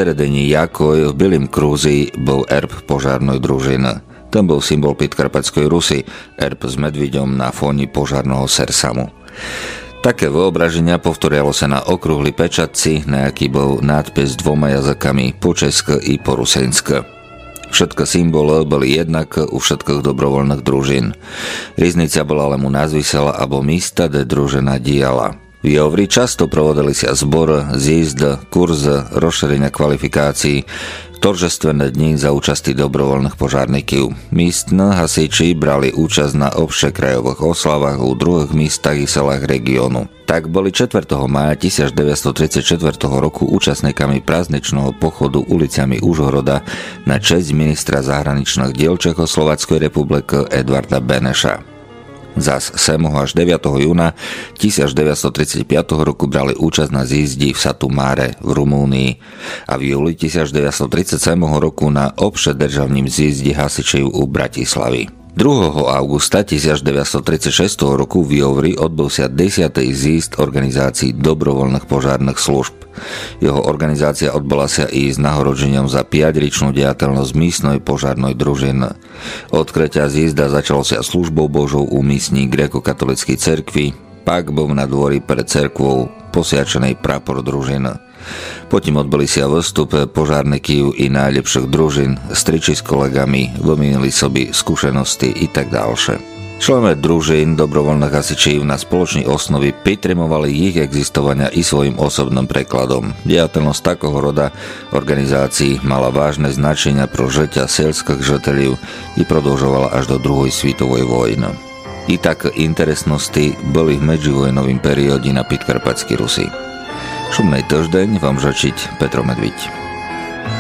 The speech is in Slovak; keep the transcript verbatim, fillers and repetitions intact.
Seredení Jakoj v Bilým krúzi bol erb požárnej družiny. Ten bol symbol Podkarpatskej Rusy, erb s medvíďom na fóni požárneho sersamu. Také vyobraženia povtorialo sa na okrúhly pečatci, na aký bol nadpis dvoma jazykami, po česky i po rusensky. Všetky symbole boli jednak u všetkých dobrovoľných družín. Riznica bola len mu nazvisela abo místa, kde družina diala. V Jovri často provodili sa zbor, zjízd, kurz, rozšírenia kvalifikácií, toržestvené dni za účasti dobrovoľných požárnikov. Místne hasiči brali účasť na obšekrajových oslavách u druhých místach i selách regiónu. Tak boli čtvrtého mája devätnásťstotridsaťštyri roku účastníkami prázdnečného pochodu ulicami Užhoroda na česť ministra zahraničných diel Čechoslováckej republiky Edvarda Beneša. Zas sedmého až deviateho júna devätnásťstotridsaťpäť roku brali účasť na zjízdi v Satu Mare v Rumúnii a v júli devätnásťstotridsaťsedem roku na obšedržavním zjízdi hasičov u Bratislavy. druhého augusta devätnásťstotridsaťšesť roku v Jovri odbol sa desiaty zjízd organizácií dobrovoľných požárnych služb. Jeho organizácia odbola sa i s nahorodením za piaťročnú diateľnosť místnej požárnej družiny. Odkrytia zjízda začalo sa službou Božou u místnej gréko-katolíckej cerkvi, pak bol na dvori pred cerkvou posiačenej prapor družiny. Potom odboli sa vstup požárnikov i najlepších družín, striči s kolegami, vymienili sobi skúsenosti i tak ďalšie. Členovia družín dobrovoľných hasičov na spoločnej osnovi pritrimovali ich existovania i svojim osobným prekladom. Diateľnosť takého roda organizácií mala vážne značenia pro žetia selských žiteľov i prodĺžovala až do druhej svetovej vojny. I tak interesnosti boli v medzivojnovým perióde na Podkarpatskej Rusi. Šumnej týždeň vám žačiť Petro Medviť.